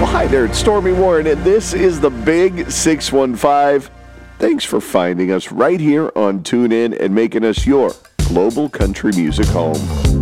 hi there, it's Stormy Warren, and this is the Big 615. Thanks for finding us right here on TuneIn and making us your global country music home.